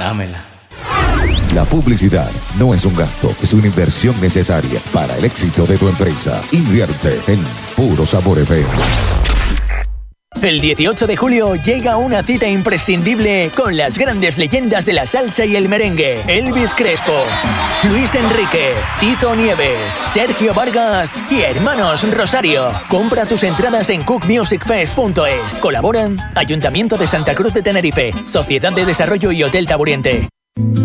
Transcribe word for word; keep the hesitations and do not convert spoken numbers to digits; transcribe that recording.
Dámela. La publicidad no es un gasto, es una inversión necesaria para el éxito de tu empresa. Invierte en Puro Sabor F M. El dieciocho de julio llega una cita imprescindible con las grandes leyendas de la salsa y el merengue. Elvis Crespo, Luis Enrique, Tito Nieves, Sergio Vargas y Hermanos Rosario. Compra tus entradas en cook music fest punto es. Colaboran Ayuntamiento de Santa Cruz de Tenerife, Sociedad de Desarrollo y Hotel Taburiente.